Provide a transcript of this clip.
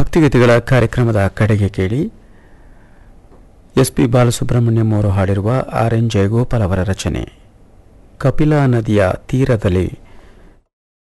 ಭಕ್ತಿಗೀತೆಗಳ ಕಾರ್ಯಕ್ರಮದ ಕಡೆಗೆ ಕೇಳಿ ಎಸ್.ಪಿ. ಬಾಲಸುಬ್ರಹ್ಮಣ್ಯಂ ಅವರು ಹಾಡಿರುವ ಆರ್.ಎನ್. ಜಯಗೋಪಾಲ್ ಅವರ ರಚನೆ. ಕಪಿಲಾ ನದಿಯ ತೀರದಲ್ಲಿ